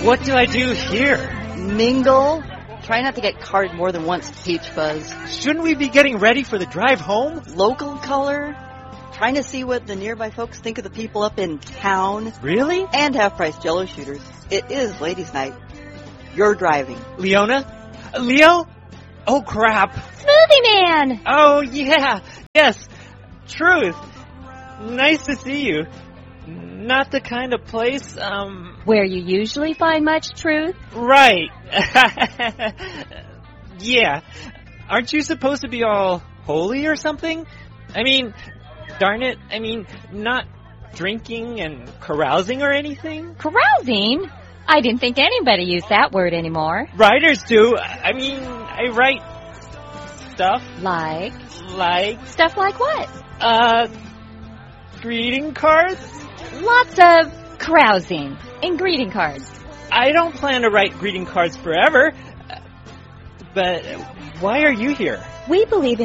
What do I do here? Mingle. Try not to get carded more than once, Peach Fuzz. Shouldn't we be getting ready for the drive home? Local color. Trying to see what the nearby folks think of the people up in town. Really? And half-price Jell-O shooters. It is ladies' night. You're driving. Leona? Leo? Oh, crap. Smoothie Man! Oh, yeah. Yes. Truth. Nice to see you. Not the kind of place, Where you usually find much truth? Right. Yeah. Aren't you supposed to be all holy or something? I mean, darn it. I mean, not drinking and carousing or anything? Carousing? I didn't think anybody used that word anymore. Writers do. I mean, I write stuff. Like? Stuff like what? Greeting cards? Lots of carousing and greeting cards. I don't plan to write greeting cards forever. But why are you here? We believe